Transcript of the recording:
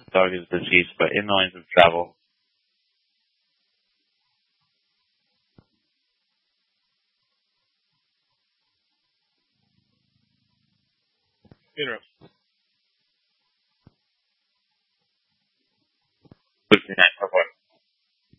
targets the Chiefs, but in the lines of travel. Interesting.